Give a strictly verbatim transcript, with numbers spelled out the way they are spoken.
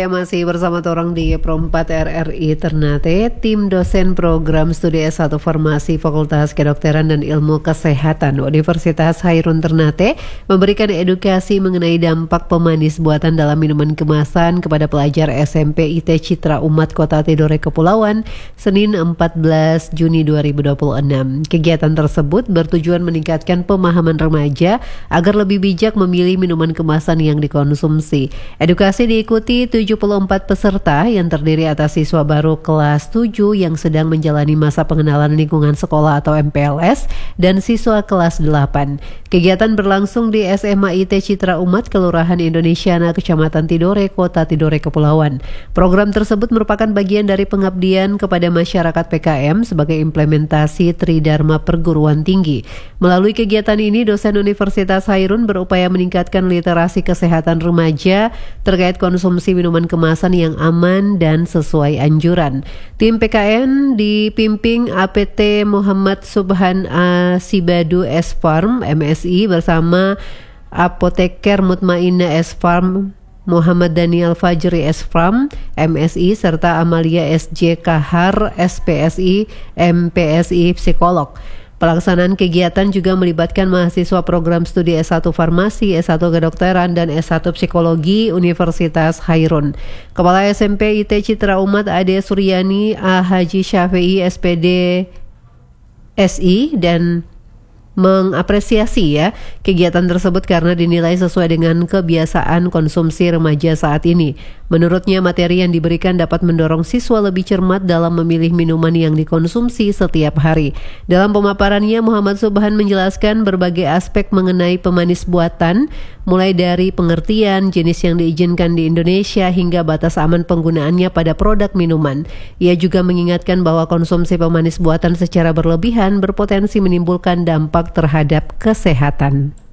ya masih bersama orang di Pro empat R R I Ternate, tim dosen program studi S satu Farmasi Fakultas Kedokteran dan Ilmu Kesehatan Universitas Hairun Ternate memberikan edukasi mengenai dampak pemanis buatan dalam minuman kemasan kepada pelajar S M P I T Citra Umat Kota Tidore Kepulauan Senin empat belas Juni dua ribu dua puluh enam. Kegiatan tersebut bertujuan meningkatkan pemahaman remaja agar lebih bijak memilih minuman kemasan yang dikonsumsi. Edukasi diikuti tujuh puluh empat peserta yang terdiri atas siswa baru kelas tujuh yang sedang menjalani masa pengenalan lingkungan sekolah atau M P L S dan siswa kelas delapan. Kegiatan berlangsung di S M A I T Citra Umat, Kelurahan Indonesiana, Kecamatan Tidore, Kota Tidore Kepulauan. Program tersebut merupakan bagian dari pengabdian kepada masyarakat P K M sebagai implementasi Tridharma Perguruan Tinggi. Melalui kegiatan ini, dosen Universitas Hairun berupaya meningkatkan literasi kesehatan remaja terkait konsumsi minuman kemasan yang aman dan sesuai anjuran. Tim P K N dipimpin A P T Muhammad Subhan Asibadu S Farm M S I bersama Apoteker Mutmainah S Farm Muhammad Daniel Fajri S Farm M S I serta Amalia S J Kahar S P S I M P S I Psikolog. Pelaksanaan kegiatan juga melibatkan mahasiswa program studi S satu Farmasi, S satu Kedokteran, dan S satu Psikologi Universitas Hairun. Kepala S M P I T Citra Umat Ade Suryani A Haji Syafi'i S P D S I dan mengapresiasi ya kegiatan tersebut karena dinilai sesuai dengan kebiasaan konsumsi remaja saat ini. Menurutnya, materi yang diberikan dapat mendorong siswa lebih cermat dalam memilih minuman yang dikonsumsi setiap hari. Dalam pemaparannya, Muhammad Subhan menjelaskan berbagai aspek mengenai pemanis buatan, mulai dari pengertian, jenis yang diizinkan di Indonesia, hingga batas aman penggunaannya pada produk minuman. Ia juga mengingatkan bahwa konsumsi pemanis buatan secara berlebihan berpotensi menimbulkan dampak terhadap kesehatan.